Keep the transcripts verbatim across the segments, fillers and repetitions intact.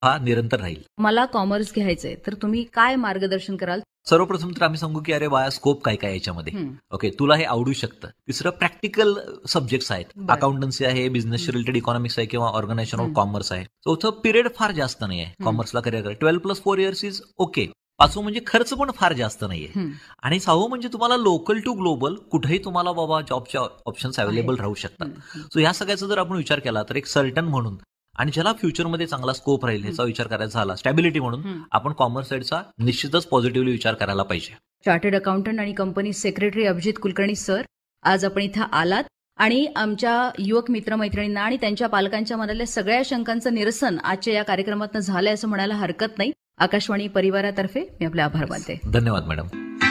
हा निरंतर राहील. मला कॉमर्स घ्यायचंय तर तुम्ही काय मार्गदर्शन कराल? सर्वप्रथम तर आम्ही सांगू की अरे बाळा स्कोप काय काय याच्यामध्ये. हं. ओके, तुला हे आवडू शकतं. तिसरं प्रॅक्टिकल सब्जेक्ट्स आहेत. बरं. अकाउंटन्सी आहे, बिझनेसशी रिलेटेड इकॉनॉमिक्स आहे किंवा ऑर्गनायझेशन ऑफ हं. कॉमर्स आहे. चौथं पिरियड फार जास्त नाही आहे हं. कॉमर्सला करिअर करायला. Twelve plus four years is okay. पाचवं म्हणजे खर्च पण फार जास्त नाहीये. हं. आणि सहावं म्हणजे तुम्हाला लोकल टू ग्लोबल कुठेही तुम्हाला बाबा जॉबच्या ऑप्शन्स अवेलेबल आहेत. राहू शकतात. हं, हं. सो या सगळ्याचा जर आपण विचार केला तर एक सर्टन म्हणून आणि ज्याला फ्युचरमध्ये चांगला स्कोप राहील ह्याचा विचार करायचा झाला, स्टॅबिलिटी म्हणून हं. आपण कॉमर्स साईडचा निश्चितच पॉझिटिव्हली विचार करायला पाहिजे. चार्टर्ड अकाउंटंट आणि company secretary Abhijit Kulkarni sir, आज आपण इथं आलात आणि आमच्या युवक मित्रमैत्रिणींना आणि त्यांच्या पालकांच्या मनातल्या सगळ्या शंकांचं निरसन आजच्या या कार्यक्रमातून झालंय असं म्हणायला हरकत नाही. आकाशवाणी परिवारातर्फे मी आपले आभार मानते. धन्यवाद मॅडम.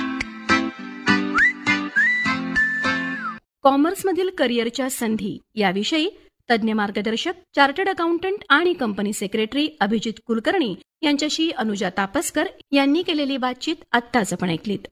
कॉमर्समधील करिअरच्या संधी याविषयी तज्ज्ञ मार्गदर्शक चार्टर्ड अकाउंटंट आणि कंपनी सेक्रेटरी अभिजित कुलकर्णी यांच्याशी अनुजा तापसकर यांनी केलेली बातचीत आत्ताच आपण ऐकलीत.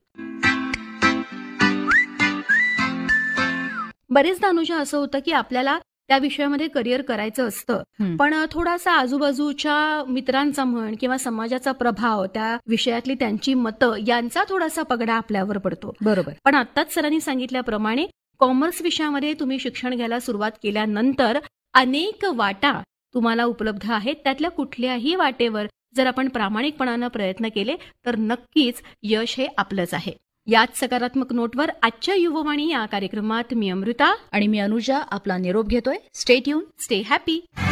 बरेचदा अनुजा असं होतं की आपल्याला त्या विषयामध्ये करिअर करायचं असतं, हं. पण थोडासा आजूबाजूच्या मित्रांचा म्हण किंवा समाजाचा प्रभाव, त्या विषयातली त्यांची मतं यांचा थोडासा पगडा आपल्यावर पडतो. बरोबर. पण आत्ताच सरांनी सांगितल्याप्रमाणे कॉमर्स विषयामध्ये तुम्ही शिक्षण घ्यायला सुरुवात केल्यानंतर अनेक वाटा तुम्हाला उपलब्ध आहेत. त्यातल्या कुठल्याही वाटेवर जर आपण प्रामाणिकपणानं प्रयत्न केले तर नक्कीच यश हे आपलंच आहे. याच सकारात्मक नोटवर आजच्या युववाणी या कार्यक्रमात मी अमृता आणि मी अनुजा आपला निरोप घेतोय. Stay tune, stay happy.